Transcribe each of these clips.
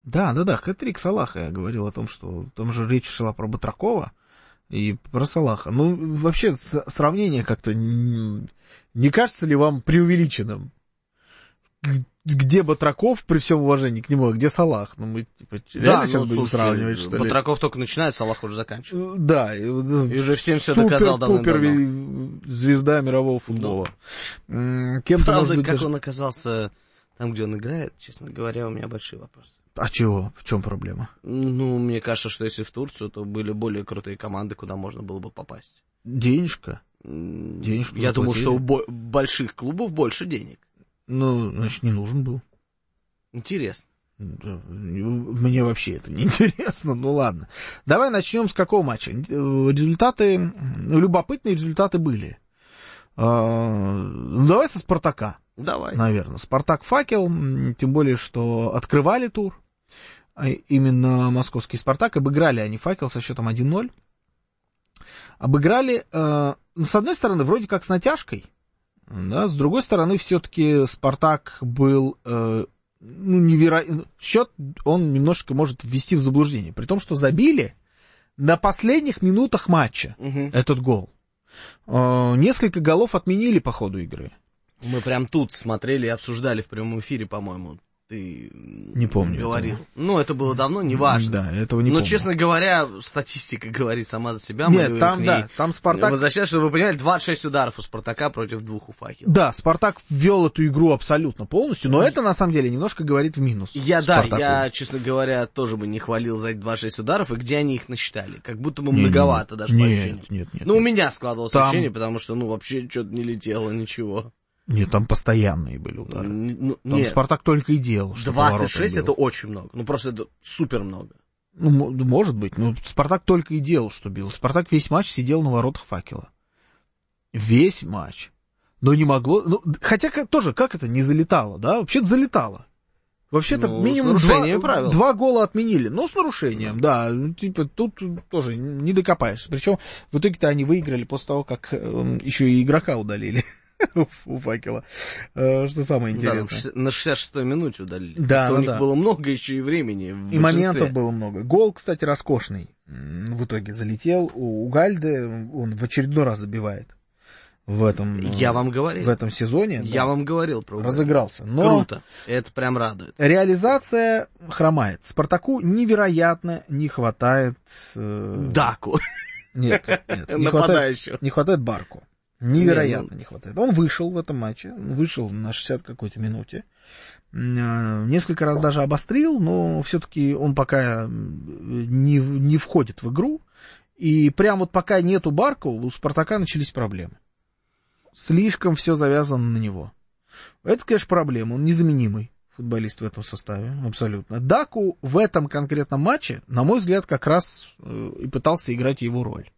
Да, хэт-трик Салаха. Я говорил о том, что там же речь шла про Батракова и про Салаха. Ну, вообще, сравнение как-то не кажется ли вам преувеличенным? Где Батраков, при всем уважении к нему, а где Салах? Ну, мы типа, реально сейчас будем сравнивать, что ли? Батраков только начинает, Салах уже заканчивает. Да. И уже всем все доказал давным-давно. Звезда мирового футбола. Да. Правда, как он оказался там, где он играет, честно говоря, у меня большие вопросы. А чего? В чем проблема? Ну, мне кажется, что если в Турцию, то были более крутые команды, куда можно было бы попасть. Денежка? Я думал, что у больших клубов больше денег. Ну, значит, не нужен был. Интересно. Да, мне вообще это не интересно, ну ладно. Давай начнем с какого матча. Результаты, любопытные результаты были. Давай со Спартака. Давай. Наверное. Спартак-Факел, тем более, что открывали тур. Именно московский Спартак. Обыграли они Факел со счетом 1-0. Обыграли, с одной стороны, вроде как с натяжкой. Да, с другой стороны, все-таки Спартак был, счет он немножко может ввести в заблуждение. При том, что забили на последних минутах матча этот гол. Несколько голов отменили по ходу игры. Мы прям тут смотрели и обсуждали в прямом эфире, по-моему. Ты не помню говорил. Этого. Ну, это было давно, неважно. Да, этого не Но, помню. Честно говоря, статистика говорит сама за себя. Нет, там Спартак... Возвращаясь, чтобы вы понимали, 26 ударов у Спартака против 2 у Факела. Да, Спартак ввел эту игру абсолютно полностью, но это, на самом деле, немножко говорит в минус Спартаку. Я, честно говоря, тоже бы не хвалил за эти 26 ударов, и где они их насчитали. Как будто бы многовато даже по ощущению. Нет. Ну, у меня складывалось ощущение, потому что, вообще что-то не летело, ничего. Нет, там постоянные были удары. Там Спартак только и делал, что 26 это очень много. Ну, просто это супер много. Ну, может быть. Но Спартак только и делал, что бил. Спартак весь матч сидел на воротах Факела. Весь матч. Но не могло... хотя тоже, как это не залетало, да? Вообще-то залетало. Вообще-то минимум 2 гола отменили. Но с нарушением, да. Типа тут тоже не докопаешься. Причем в итоге-то они выиграли после того, как еще и игрока удалили. У Факела. Что самое интересное. Да, на 66-й минуте удалили. Да, у них было много еще и времени. И моментов было много. Гол, кстати, роскошный. В итоге залетел. У Гальде он в очередной раз забивает. Я вам говорил. В этом сезоне. Я вам говорил про Угальде. Разыгрался. Но круто. Это прям радует. Реализация хромает. Спартаку невероятно не хватает... Даку. Нет. Нападающего. Не хватает Барку. Невероятно не хватает. Он вышел в этом матче, вышел на 60 какой-то минуте. Несколько раз даже обострил, но все-таки он пока не входит в игру. И прям вот пока нету Барку, у Спартака начались проблемы. Слишком все завязано на него. Это, конечно, проблема. Он незаменимый футболист в этом составе, абсолютно. Даку в этом конкретном матче, на мой взгляд, как раз и пытался играть его роль.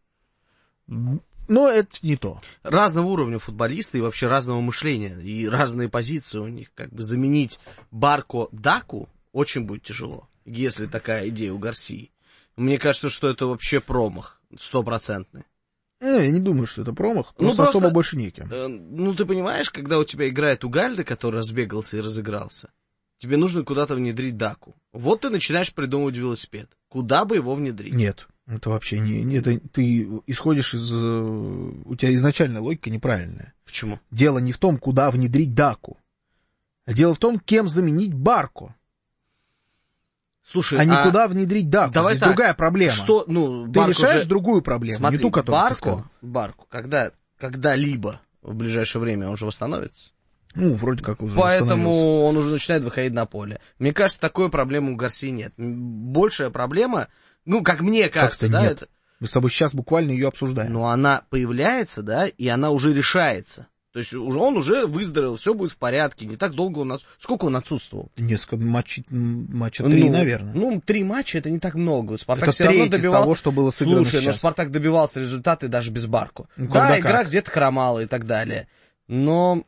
Но это не то. Разного уровня футболисты и вообще разного мышления, и разные позиции у них. Как бы заменить Барко Даку очень будет тяжело, если такая идея у Гарсии. Мне кажется, что это вообще промах, 100%. Я не думаю, что это промах, просто особо больше неким. Ты понимаешь, когда у тебя играет Угальде, который разбегался и разыгрался, тебе нужно куда-то внедрить Даку. Вот ты начинаешь придумывать велосипед. Куда бы его внедрить? Нет. Это вообще не... Ты исходишь из... У тебя изначальная логика неправильная. Почему? Дело не в том, куда внедрить Даку. А дело в том, кем заменить Барку. Слушай, а не куда внедрить Даку. Давай Здесь другая проблема. Ты решаешь другую проблему, Смотри, не ту, которую ты сказал. Барку, когда-либо в ближайшее время он же восстановится. Вроде как уже Поэтому он уже начинает выходить на поле. Мне кажется, такой проблемы у Гарсии нет. Большая проблема... как мне кажется, да, нет. Мы с тобой сейчас буквально ее обсуждаем. Но она появляется, да, и она уже решается. То есть он уже выздоровел, все будет в порядке, не так долго у нас... Сколько он отсутствовал? Несколько матча 3, наверное. 3 матча это не так много. Спартак это все равно добивался... из того, что было сыграно Слушай, сейчас. но Спартак добивался результата даже без Барку. Да, игра где-то хромала и так далее. Но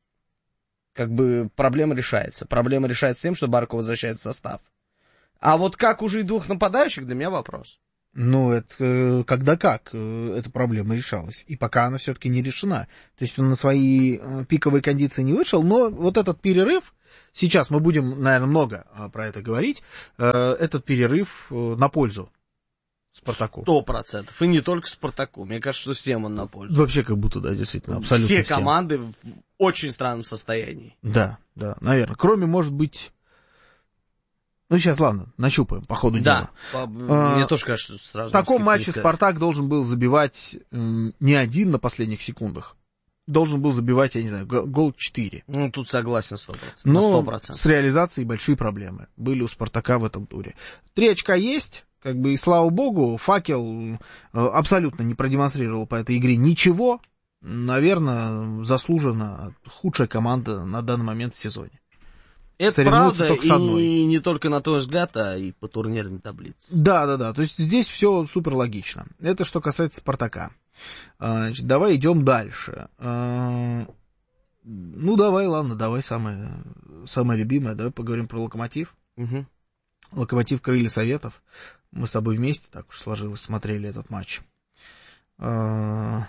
проблема решается. Проблема решается тем, что Барку возвращается в состав. А вот как уже и 2 нападающих, для меня вопрос. Ну, это когда как эта проблема решалась. И пока она все-таки не решена. То есть он на свои пиковые кондиции не вышел, но вот этот перерыв, сейчас мы будем, наверное, много про это говорить, этот перерыв на пользу Спартаку. 100%. И не только Спартаку. Мне кажется, что всем он на пользу. Вообще как будто, да, действительно, абсолютно все всем. команды в очень странном состоянии. Да, наверное. Кроме, может быть... Ну, сейчас, ладно, нащупаем по ходу дела. Да, мне тоже кажется, что сразу... В таком матче Спартак должен был забивать не один на последних секундах. Должен был забивать, я не знаю, гол 4. Ну, тут согласен 100%. Но 100%. с реализацией большие проблемы были у Спартака в этом туре. 3 очка есть, как бы, и слава богу, Факел абсолютно не продемонстрировал по этой игре ничего. Наверное, заслуженно худшая команда на данный момент в сезоне. Это правда, и не только на твой взгляд, а и по турнирной таблице. Да. То есть здесь все супер логично. Это что касается Спартака. Значит, давай идем дальше. Ну, давай самое любимое. Давай поговорим про Локомотив. Угу. Локомотив Крылья Советов. Мы с тобой вместе, так уж сложилось, смотрели этот матч. Да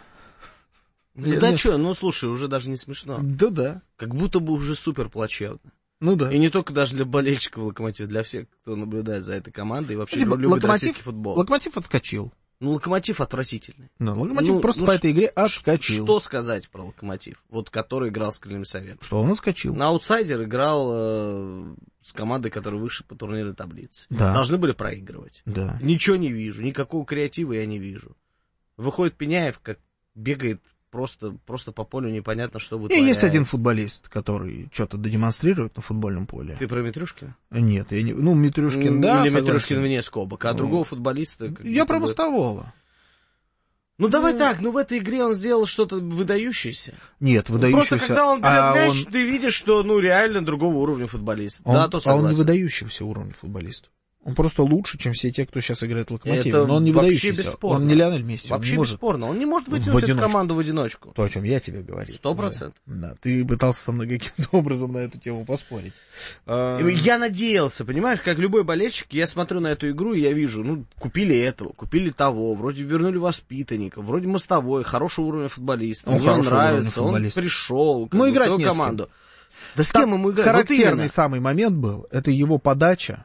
что, ну слушай, уже даже не смешно. Да. Как будто бы уже супер плачевно. Ну да. И не только даже для болельщиков Локомотива, для всех, кто наблюдает за этой командой и вообще любит российский футбол. Локомотив отскочил. Ну, Локомотив отвратительный. Да, Локомотив просто по этой игре отскочил. Что сказать про Локомотив, вот который играл с Крыльями Советов? Что он отскочил? На аутсайдер играл с командой, которая выше по турнирной таблице. Да. Должны были проигрывать. Да. Ничего не вижу, никакого креатива я не вижу. Выходит Пеняев, как бегает просто по полю, непонятно, что вытворяет. И есть один футболист, который что-то демонстрирует на футбольном поле. Ты про Митрюшкина? Нет, Митрюшкин, да, или согласен. Митрюшкин вне скобок, а другого футболиста... Я про Мостового. Ну, давай так, в этой игре он сделал что-то выдающееся. Нет, выдающееся... Просто когда он берет мяч, ты видишь, что, реально другого уровня футболист. Да, то согласен. Он не выдающегося уровня футболист. Он просто лучше, чем все те, кто сейчас играет в Локомотиве. Это но он не вообще выдающийся. Бесспорно. Он не Лионель Месси. Вообще он бесспорно. Он не может вытянуть эту команду в одиночку. То, о чем я тебе говорил. 100%. Да, ты пытался со мной каким-то образом на эту тему поспорить. Я надеялся, понимаешь, как любой болельщик, я смотрю на эту игру, и я вижу, купили этого, купили того, вроде вернули воспитанников, вроде Мостовой, хорошего уровня футболиста. Мне нравится, он пришел, играть в команду. Да с кем ему играть? Характерный самый момент был, это его подача.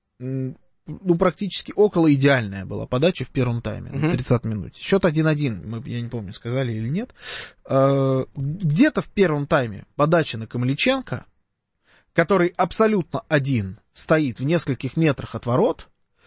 Практически около идеальная была подача в первом тайме, на 30 минуте. Счет 1-1, я не помню, сказали или нет. Где-то в первом тайме подача на Камличенко, который абсолютно один стоит в нескольких метрах от ворот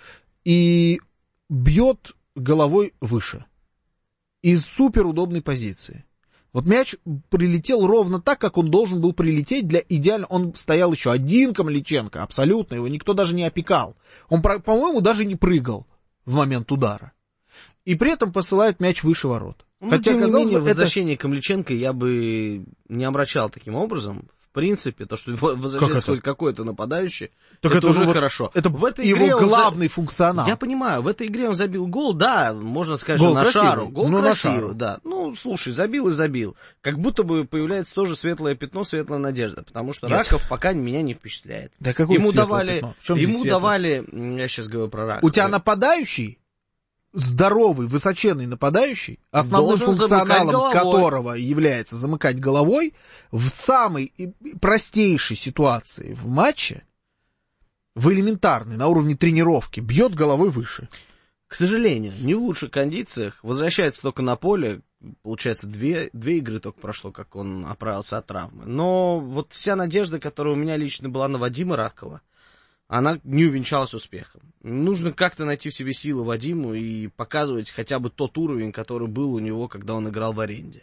и бьет головой выше. Из суперудобной позиции. Вот мяч прилетел ровно так, как он должен был прилететь для идеально... Он стоял еще один Камличенко, абсолютно, его никто даже не опекал. Он, по-моему, даже не прыгал в момент удара. И при этом посылает мяч выше ворот. Хотя, тем не менее, возвращение Камличенко я бы не омрачал таким образом. В принципе, то, что возвращается хоть какой-то нападающий, так это уже хорошо. Это в этой его игре главный функционал. Я понимаю, в этой игре он забил гол, да, можно сказать, гол на шару. Гол красивый, да. Слушай, забил и забил. Как будто бы появляется тоже светлое пятно, светлая надежда, потому что Раков пока меня не впечатляет. Да какое светлое пятно? Ему давали, я сейчас говорю про Ракова. У тебя нападающий, здоровый, высоченный нападающий, основным функционалом которого является замыкать головой, в самой простейшей ситуации в матче, в элементарной, на уровне тренировки, бьет головой выше. К сожалению, не в лучших кондициях, возвращается только на поле, получается, две игры только прошло, как он оправился от травмы. Но вот вся надежда, которая у меня лично была на Вадима Ракова, она не увенчалась успехом. Нужно как-то найти в себе силы Вадиму и показывать хотя бы тот уровень, который был у него, когда он играл в аренде.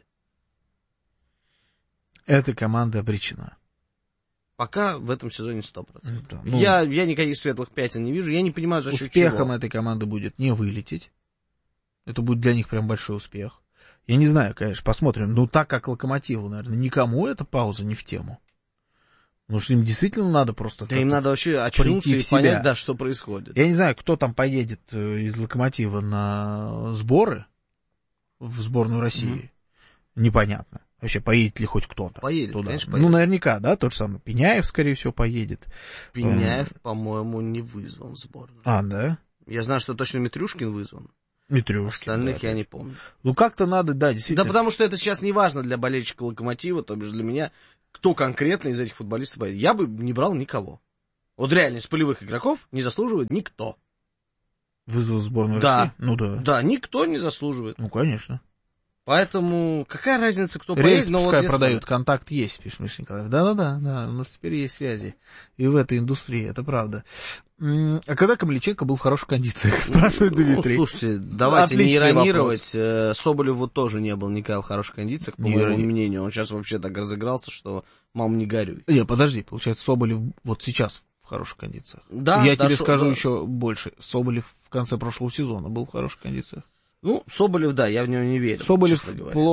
Эта команда обречена. Пока в этом сезоне 100%. Да, я никаких светлых пятен не вижу, я не понимаю, за счет чего. Успехом этой команды будет не вылететь. Это будет для них прям большой успех. Я не знаю, конечно, посмотрим. Так как Локомотиву, наверное, никому эта пауза не в тему. Потому что им действительно надо просто... Да им надо вообще очнуться и понять, да, что происходит. Я не знаю, кто там поедет из Локомотива на сборы в сборную России. Непонятно. Вообще, поедет ли хоть кто-то поедет, туда? Конечно, поедет. Наверняка, да, тот же самый Пеняев, скорее всего, поедет. Пеняев, по-моему, не вызван в сборную. Да? Я знаю, что точно Митрюшкин вызван. Митрюшкин. Остальных да, я не помню. Ну, как-то надо, да, действительно. Да потому что это сейчас не важно для болельщика Локомотива, то бишь для меня, кто конкретно из этих футболистов поедет. Я бы не брал никого. Вот реально, из полевых игроков не заслуживает никто. Вызвал сборную Да. России? Ну да. Да, никто не заслуживает. Ну, конечно. Поэтому какая разница, кто Рейс поедет? Но пускай вот продают, контакт есть, пишет Миша Николаев. Да, у нас теперь есть связи. И в этой индустрии, это правда. А когда Камличенко был в хороших кондициях, спрашивает Дмитрий. Слушайте, давайте Отличный не иронировать. Соболев вот тоже не был никогда в хороших кондициях, по моему мнению. Он сейчас вообще так разыгрался, что мам не горюй. Подожди, получается, Соболев вот сейчас в хороших кондициях. Да, Я тебе скажу еще больше. Соболев в конце прошлого сезона был в хороших кондициях. Ну, Соболев, да, я в него не верю. Соболев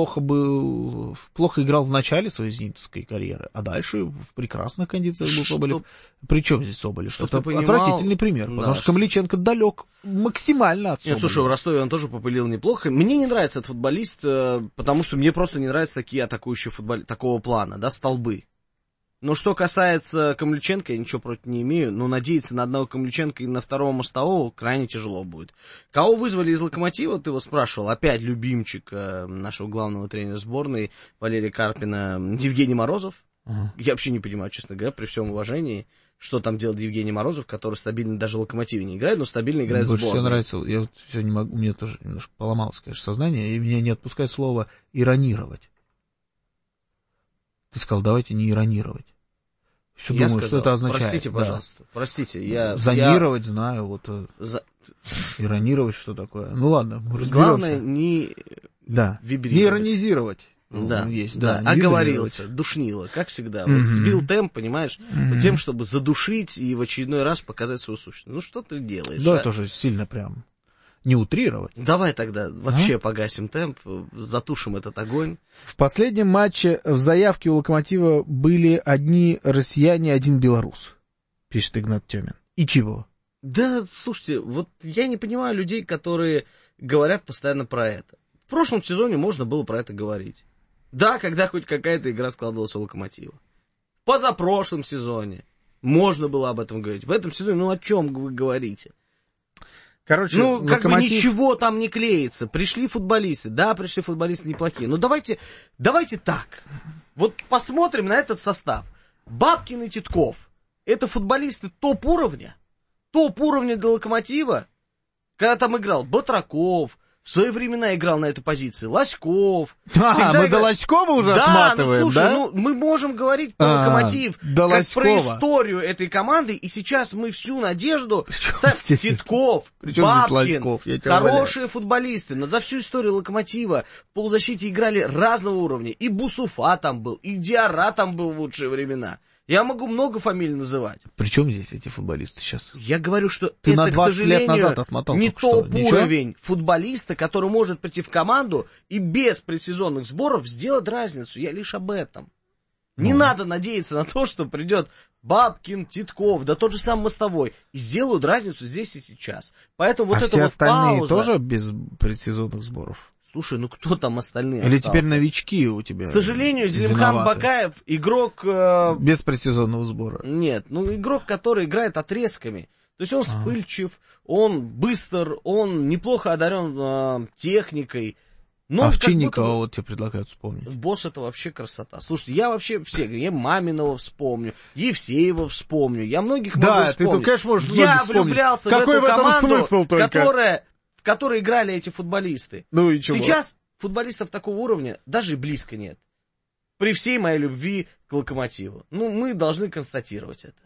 плохо играл в начале своей зенитовской карьеры, а дальше в прекрасных кондициях был Соболев. Причем здесь Соболев? Что-то отвратительный пример, потому что Камличенко далек максимально от Соболева. Нет, слушай, в Ростове он тоже попылил неплохо. Мне не нравится этот футболист, потому что мне просто не нравятся такие атакующие футболисты такого плана, да, столбы. Но что касается Камличенко, я ничего против не имею, но надеяться на одного Камличенко и на второго Мостового крайне тяжело будет. Кого вызвали из Локомотива, ты его спрашивал, опять любимчик нашего главного тренера сборной Валерия Карпина, Евгений Морозов. Я вообще не понимаю, честно говоря, при всем уважении, что там делает Евгений Морозов, который стабильно даже в Локомотиве не играет, но стабильно играет в сборной. Больше всего нравится, я вот все не могу, у меня тоже немножко поломалось, конечно, сознание, и меня не отпускает слово «иронировать». Ты сказал, давайте не иронировать. Все думаю, сказал, что это означает. Простите, пожалуйста, простите. Зонировать, знаю, вот иронировать, что такое. Ну ладно, разберемся. Главное не вибрировать. Не иронизировать. Да, есть, да. Оговорился, душнило, как всегда. Вот сбил темп, понимаешь, тем, чтобы задушить и в очередной раз показать свою сущность. Ну что ты делаешь? Да, тоже сильно прям. Не утрировать. Давай тогда вообще погасим темп, затушим этот огонь. В последнем матче в заявке у Локомотива были одни россияне, один белорус, пишет Игнат Тёмин. И чего? Да, слушайте, вот я не понимаю людей, которые говорят постоянно про это. В прошлом сезоне можно было про это говорить. Да, когда хоть какая-то игра складывалась у Локомотива. В позапрошлом сезоне можно было об этом говорить. В этом сезоне, о чем вы говорите? Короче, как бы ничего там не клеится. Пришли футболисты неплохие. Но давайте так. Вот посмотрим на этот состав. Бабкин и Титков. Это футболисты топ-уровня. Топ-уровня для Локомотива. Когда там играл Батраков, в свои времена играл на этой позиции Лоськов. Мы до Лоськова уже отматываем, слушай, мы можем говорить про Локомотив, как про историю этой команды, и сейчас мы всю надежду ставим. Титков, Бабкин, хорошие футболисты, но за всю историю Локомотива в полузащите играли разного уровня. И Бусуфа там был, и Диарра там был в лучшие времена. Я могу много фамилий называть. При чем здесь эти футболисты сейчас? Я говорю, что ты это, на 20 к сожалению, лет назад отмотал, не топ-уровень футболиста, который может прийти в команду и без предсезонных сборов сделать разницу. Я лишь об этом. Не надо надеяться на то, что придет Бабкин, Титков, да тот же самый Мостовой, и сделают разницу здесь и сейчас. Поэтому вот все эта вот остальные пауза... тоже без предсезонных сборов? Слушай, кто там остальные Или остался? теперь новички у тебя? К сожалению, Зелимхан Бакаев игрок... Без предсезонного сбора. Нет, игрок, который играет отрезками. То есть он вспыльчив, он быстр, он неплохо одарен техникой. Но Овчинникова вот тебе предлагают вспомнить. Босс — это вообще красота. Слушайте, я вообще я Маминова вспомню, Евсеева вспомню, я многих могу вспомнить. Да, ты, конечно, можешь я влюблялся в эту команду, в которой играли эти футболисты. Ну и чего? Сейчас футболистов такого уровня даже и близко нет. При всей моей любви к Локомотиву. Мы должны констатировать это.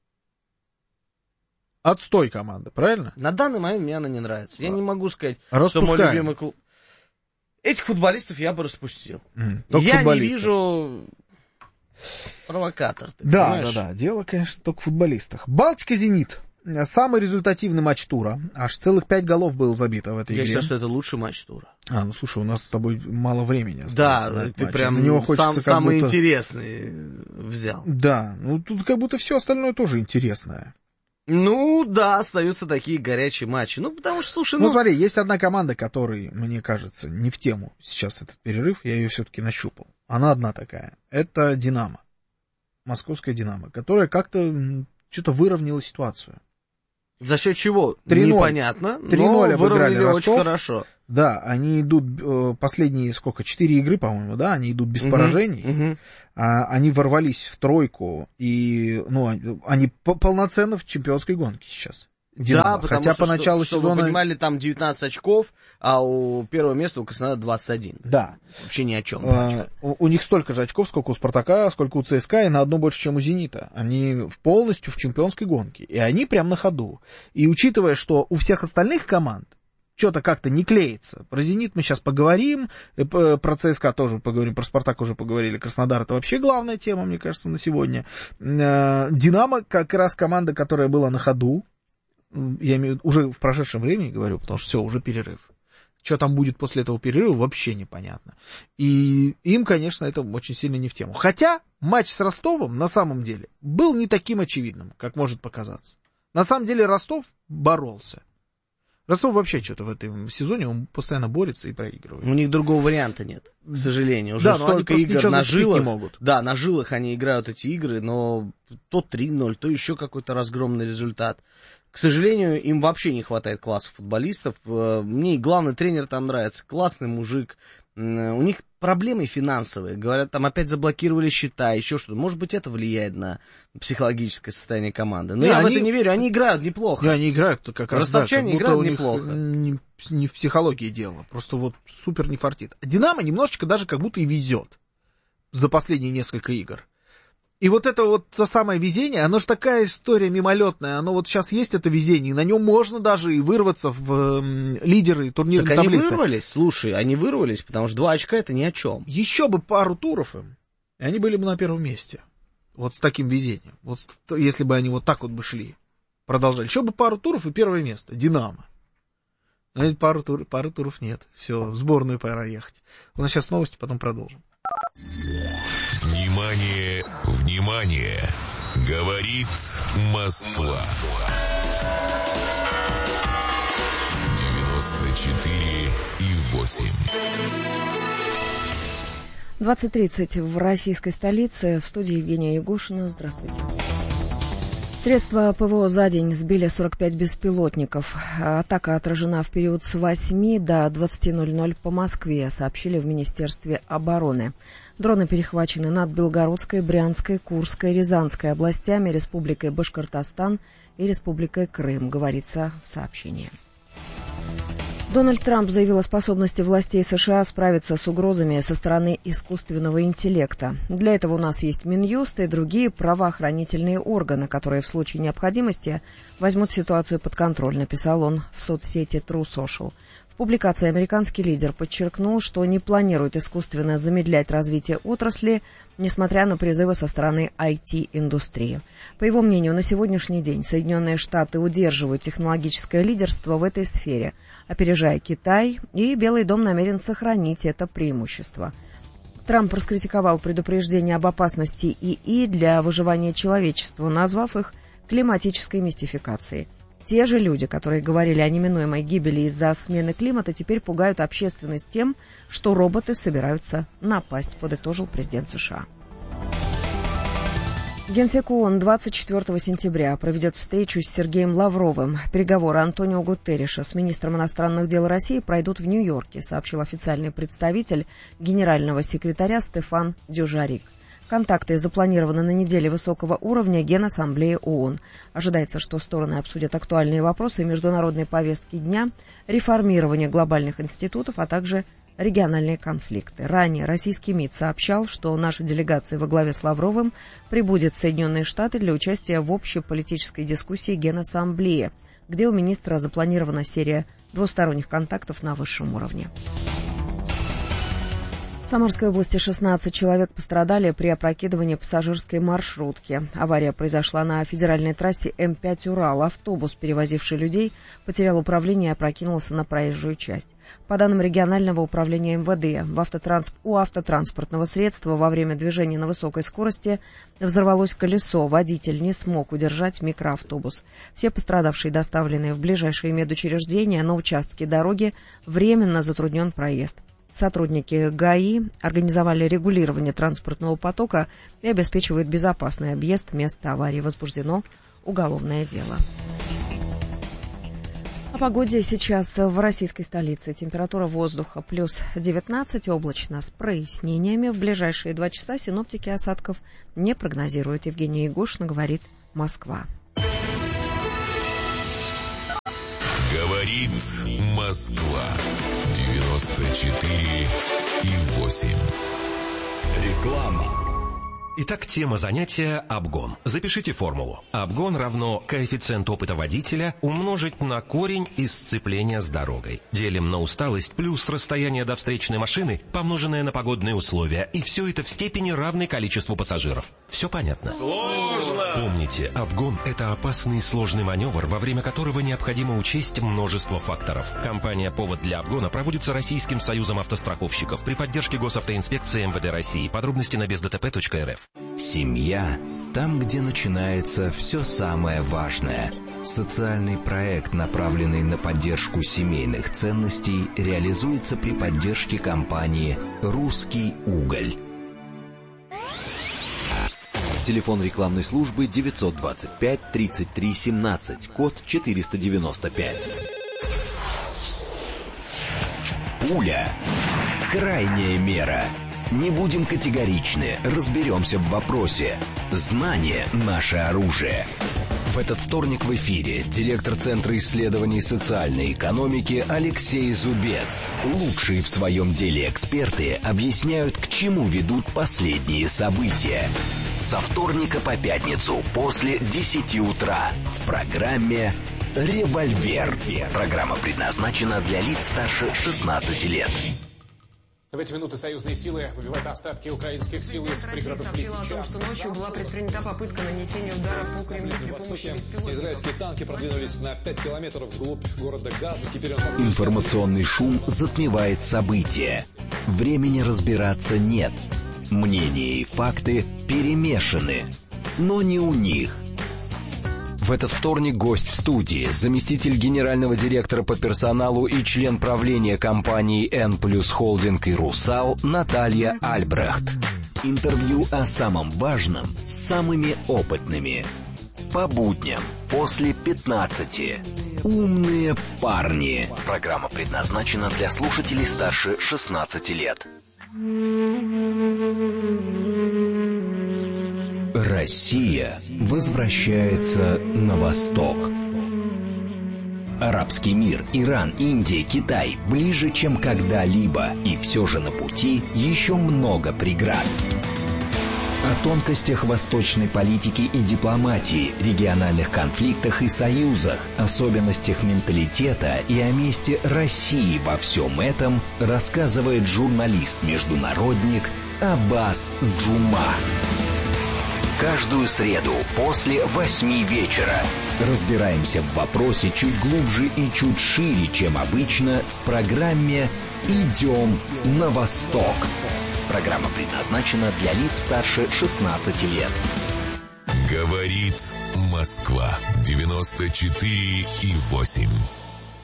Отстой команда, правильно? На данный момент мне она не нравится. Я не могу сказать, что мой любимый клуб. Этих футболистов я бы распустил. Я не вижу... Провокатор, ты понимаешь? Да, дело, конечно, только в футболистах. Балтика-Зенит. Самый результативный матч тура. Аж целых 5 голов было забито в этой игре. Я считаю, что это лучший матч тура. Слушай, у нас с тобой мало времени остается. Да, ты прям самый интересный взял. Да, тут как будто все остальное тоже интересное. Да, остаются такие горячие матчи. Потому что, слушай, смотри, есть одна команда, которой, мне кажется, не в тему сейчас этот перерыв, я ее все-таки нащупал. Она одна такая. Это Динамо. Московская Динамо, которая как-то что-то выровняла ситуацию. За счет чего? 3-0. Непонятно, 3-0 но обыграли выровняли Ростов. очень хорошо. Да, они идут, последние, 4 игры, по-моему, да, они идут без поражений. Они ворвались в тройку, и, они полноценно в чемпионской гонке сейчас. Динамо. Да, хотя что, поначалу сезона... вы понимали, там 19 очков, а у первого места у Краснодара 21. Да. Вообще ни о чем. У них столько же очков, сколько у Спартака, сколько у ЦСКА, и на одно больше, чем у Зенита. Они полностью в чемпионской гонке, и они прям на ходу. И учитывая, что у всех остальных команд что-то как-то не клеится. Про «Зенит» мы сейчас поговорим, про ЦСКА тоже поговорим, про «Спартак» уже поговорили, Краснодар — это вообще главная тема, мне кажется, на сегодня. «Динамо» как раз команда, которая была на ходу, я имею в виду, уже в прошедшем времени говорю, потому что все, уже перерыв. Что там будет после этого перерыва, вообще непонятно. И им, конечно, это очень сильно не в тему. Хотя матч с Ростовом, на самом деле, был не таким очевидным, как может показаться. На самом деле Ростов боролся. Ростов вообще что-то в этом сезоне, он постоянно борется и проигрывает. У них другого варианта нет, к сожалению. Уже да, столько игр на жилах. Не могут. Да, на жилах они играют эти игры, но то 3-0, то еще какой-то разгромный результат. К сожалению, им вообще не хватает класса футболистов. Мне и главный тренер там нравится, классный мужик. У них проблемы финансовые. Говорят, там опять заблокировали счета, еще что-то. Может быть, это влияет на психологическое состояние команды. Но я в это не верю. Они играют неплохо. Они играют как раз. Ростовчане играют неплохо. Не в психологии дело. Просто вот супер не фартит. Динамо немножечко даже как будто и везет за последние несколько игр. И вот это вот то самое везение, оно же такая история мимолетная, оно вот сейчас есть это везение, и на нем можно даже и вырваться в лидеры турнирной таблицы. Так они вырвались, слушай, они вырвались, потому что 2 очка это ни о чем. Еще бы пару туров им, и они были бы на первом месте. Вот с таким везением. Вот если бы они вот так вот бы шли, продолжали. Еще бы пару туров и первое место. Динамо. А пару туров нет. Все, в сборную пора ехать. У нас сейчас новости, потом продолжим. Внимание, внимание! Говорит Москва. 94,8. 20:30 в российской столице. В студии Евгения Ягушина. Здравствуйте. Средства ПВО за день сбили 45 беспилотников. Атака отражена в период с 8 до 20:00 по Москве, сообщили в Министерстве обороны. Дроны перехвачены над Белгородской, Брянской, Курской, Рязанской областями, Республикой Башкортостан и Республикой Крым, говорится в сообщении. Дональд Трамп заявил о способности властей США справиться с угрозами со стороны искусственного интеллекта. Для этого у нас есть Минюст и другие правоохранительные органы, которые в случае необходимости возьмут ситуацию под контроль, написал он в соцсети True Social. В публикации американский лидер подчеркнул, что не планирует искусственно замедлять развитие отрасли, несмотря на призывы со стороны IT-индустрии. По его мнению, на сегодняшний день Соединенные Штаты удерживают технологическое лидерство в этой сфере, опережая Китай, и Белый дом намерен сохранить это преимущество. Трамп раскритиковал предупреждения об опасности ИИ для выживания человечества, назвав их климатической мистификацией. Те же люди, которые говорили о неминуемой гибели из-за смены климата, теперь пугают общественность тем, что роботы собираются напасть, подытожил президент США. Генсек ООН 24 сентября проведет встречу с Сергеем Лавровым. Переговоры Антонио Гутерриша с министром иностранных дел России пройдут в Нью-Йорке, сообщил официальный представитель генерального секретаря Стефан Дюжарик. Контакты запланированы на неделе высокого уровня Генассамблеи ООН. Ожидается, что стороны обсудят актуальные вопросы международной повестки дня, реформирование глобальных институтов, а также региональные конфликты. Ранее российский МИД сообщал, что наша делегация во главе с Лавровым прибудет в Соединенные Штаты для участия в общей политической дискуссии Генассамблеи, где у министра запланирована серия двусторонних контактов на высшем уровне. В Самарской области 16 человек пострадали при опрокидывании пассажирской маршрутки. Авария произошла на федеральной трассе М5 «Урал». Автобус, перевозивший людей, потерял управление и опрокинулся на проезжую часть. По данным регионального управления МВД, у автотранспортного средства во время движения на высокой скорости взорвалось колесо. Водитель не смог удержать микроавтобус. Все пострадавшие доставлены в ближайшие медучреждения. На участке дороги временно затруднен проезд. Сотрудники ГАИ организовали регулирование транспортного потока и обеспечивают безопасный объезд места аварии. Возбуждено уголовное дело. О погоде сейчас в российской столице. Температура воздуха плюс 19, облачно с прояснениями. В ближайшие 2 часа синоптики осадков не прогнозируют. Евгения Егошина, говорит Москва. Говорит Москва. 94,8. Реклама. Итак, тема занятия – обгон. Запишите формулу. Обгон равно коэффициент опыта водителя умножить на корень из сцепления с дорогой. Делим на усталость плюс расстояние до встречной машины, помноженное на погодные условия. И все это в степени равной количеству пассажиров. Все понятно? Сложно! Помните, обгон – это опасный и сложный маневр, во время которого необходимо учесть множество факторов. Кампания «Повод для обгона» проводится Российским союзом автостраховщиков при поддержке Госавтоинспекции МВД России. Подробности на бездтп.рф. Семья – там, где начинается все самое важное. Социальный проект, направленный на поддержку семейных ценностей, реализуется при поддержке компании «Русский уголь». Телефон рекламной службы 925-33-17, код 495. Пуля. Крайняя мера. Не будем категоричны, разберемся в вопросе. Знание – наше оружие. В этот вторник в эфире директор Центра исследований социальной экономики Алексей Зубец. Лучшие в своем деле эксперты объясняют, к чему ведут последние события. Со вторника по пятницу после 10 утра в программе «Револьвер». Программа предназначена для лиц старше 16 лет. В эти минуты союзные силы выбивают остатки украинских сил из пригородов сообщила о том, что ночью была предпринята попытка нанесения удара по Кремлю при помощи беспилотников. Израильские танки продвинулись на 5 километров вглубь города Газа. Теперь он... Информационный шум затмевает события. Времени разбираться нет. Мнения и факты перемешаны. Но не у них. В этот вторник гость в студии, заместитель генерального директора по персоналу и член правления компании N+ Холдинг и Русал Наталья Альбрехт. Интервью о самом важном с самыми опытными. По будням после 15. Умные парни. Программа предназначена для слушателей старше 16 лет. Россия возвращается на восток. Арабский мир, Иран, Индия, Китай ближе, чем когда-либо. И все же на пути еще много преград. О тонкостях восточной политики и дипломатии, региональных конфликтах и союзах, особенностях менталитета и о месте России во всем этом рассказывает журналист-международник Аббас Джума. Каждую среду после 8 вечера разбираемся в вопросе чуть глубже и чуть шире, чем обычно, в программе «Идем на восток». Программа предназначена для лиц старше 16 лет. Говорит Москва. 94,8.